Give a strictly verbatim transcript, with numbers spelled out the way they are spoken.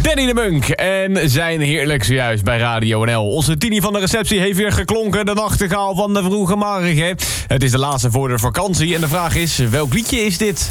Danny de Munk en zijn heerlijk zojuist bij Radio N L. Onze Tini van de receptie heeft weer geklonken, de nachtegaal van de vroege morgen. Het is de laatste voor de vakantie en de vraag is, welk liedje is dit?